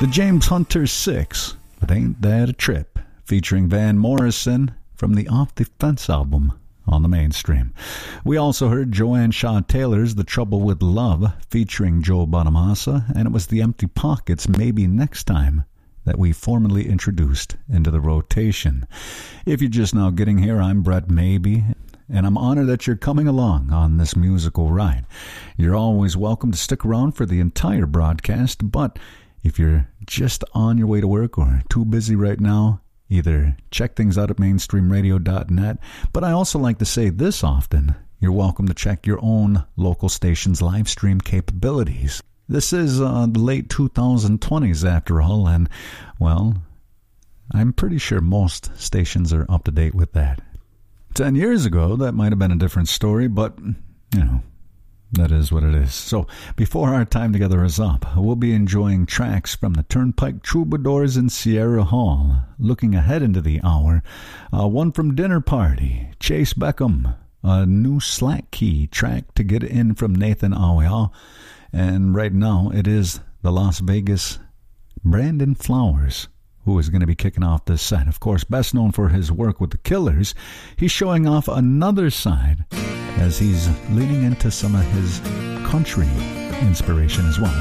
The James Hunter 6, but Ain't That a Trip, featuring Van Morrison from the Off the Fence album on the Mainstream. We also heard Joanne Shaw Taylor's The Trouble with Love, featuring Joe Bonamassa, and it was the Empty Pockets' Maybe Next Time that we formally introduced into the rotation. If you're just now getting here, I'm Brett Maybe, and I'm honored that you're coming along on this musical ride. You're always welcome to stick around for the entire broadcast, but if you're just on your way to work or too busy right now, either check things out at mainstreamradio.net, but I also like to say this often, you're welcome to check your own local station's live stream capabilities. This is the late 2020s after all, and, well, I'm pretty sure most stations are up to date with that. 10 years ago, that might have been a different story, but, that is what it is. So, before our time together is up, we'll be enjoying tracks from the Turnpike Troubadours in Sierra Hall. Looking ahead into the hour, one from Dinner Party, Chase Beckham, a new Slack Key track to get in from Nathan Awea, and right now it is the Las Vegas Brandon Flowers who is going to be kicking off this set. Of course, best known for his work with the Killers, he's showing off another side as he's leaning into some of his country inspiration as well.